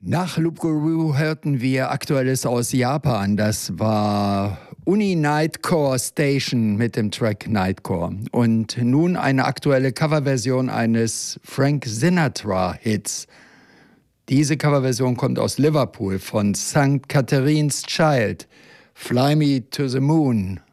Nach Loop Guru hörten wir Aktuelles aus Japan. Das war Uni Nightcore Station mit dem Track Nightcore. Und nun eine aktuelle Coverversion eines Frank Sinatra-Hits. Diese Coverversion kommt aus Liverpool von St. Catherine's Child. Fly Me to the Moon.